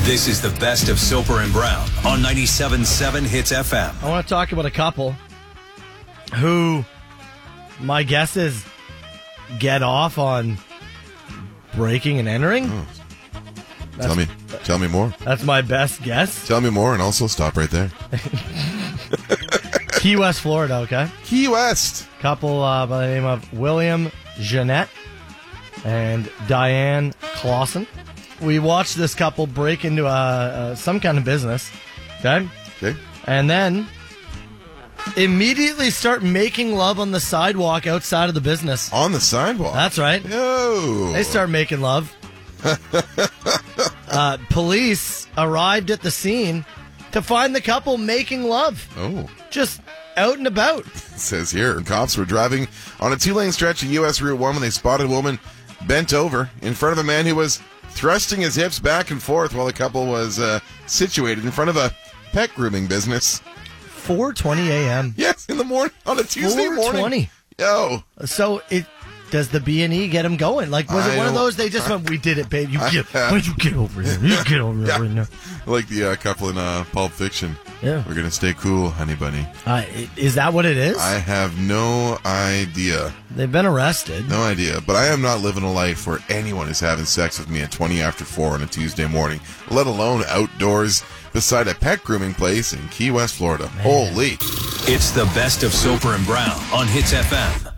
This is the best of Soper and Brown on 97.7 Hits FM. I want to talk about a couple who, my guess is, get off on breaking and entering. Tell me more. That's my best guess. Tell me more, and also stop right there. Key West, Florida, okay? Key West. Couple by the name of William Jeanette and Diane Clausen. We watched this couple break into some kind of business, okay? Okay. And then immediately start making love on the sidewalk outside of the business. On the sidewalk? That's right. Yo. They start making love. Police arrived at the scene to find the couple making love. Oh. Just out and about. It says here, cops were driving on a 2-lane stretch of U.S. Route 1 when they spotted a woman bent over in front of a man who was thrusting his hips back and forth while the couple was situated in front of a pet grooming business. 4:20 a.m. Yes, in the morning, on a Tuesday morning. 4:20. Yo. So does the B&E get him going? Like, was it one of those they just went, we did it, babe. Why don't you get over here? You get over here right now. Like the couple in Pulp Fiction. Yeah. We're going to stay cool, honey bunny. Is that what it is? I have no idea. They've been arrested. No idea. But I am not living a life where anyone is having sex with me at 20 after 4 on a Tuesday morning, let alone outdoors beside a pet grooming place in Key West, Florida. Man. Holy. It's the best of Soper and Brown on Hits FM.